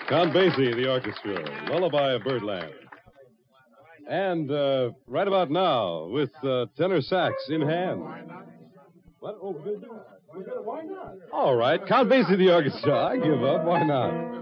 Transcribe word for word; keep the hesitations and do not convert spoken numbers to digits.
Count Basie, the orchestra, Lullaby of Birdland. And uh, right about now, with uh, tenor sax in hand. What? Oh, we're gonna do it. We're gonna, why not? All right, Count Basie, the orchestra. I give up. Why not?